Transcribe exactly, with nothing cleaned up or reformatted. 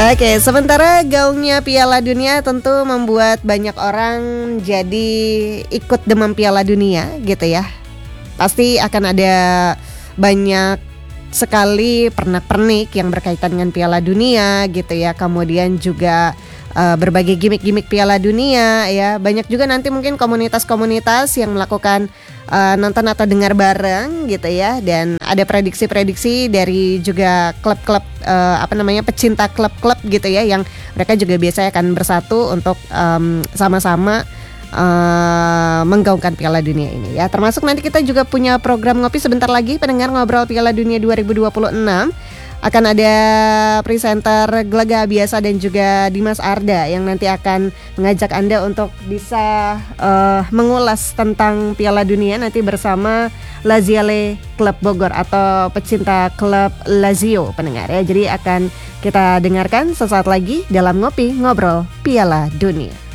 Oke, sementara gaungnya Piala Dunia tentu membuat banyak orang jadi ikut demam Piala Dunia gitu ya. Pasti akan ada banyak sekali pernak-pernik yang berkaitan dengan Piala Dunia gitu ya. Kemudian juga uh, berbagai gimmick-gimmick Piala Dunia ya. Banyak juga nanti mungkin komunitas-komunitas yang melakukan uh, nonton atau dengar bareng gitu ya. Dan ada prediksi-prediksi dari juga klub-klub uh, apa namanya pecinta klub-klub gitu ya, yang mereka juga biasanya akan bersatu untuk um, sama-sama Uh, menggaungkan Piala Dunia ini ya. Termasuk nanti kita juga punya program ngopi sebentar lagi, pendengar, ngobrol Piala Dunia dua ribu dua puluh enam. Akan ada presenter Gelaga Biasa dan juga Dimas Arda yang nanti akan mengajak Anda untuk bisa uh, mengulas tentang Piala Dunia nanti bersama Laziale Klub Bogor atau pecinta klub Lazio, pendengar ya. Jadi akan kita dengarkan sesaat lagi dalam Ngopi Ngobrol Piala Dunia.